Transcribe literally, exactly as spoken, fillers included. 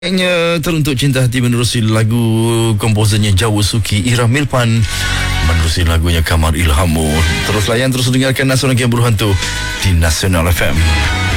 Hanya teruntuk cinta hati menerusi lagu komposernya Jawa Suki, Ira Milpan menerusi lagunya Kamar Ilhamu. Terus layan, terus dengarkan Nasional Yang Berhantu di Nasional F M.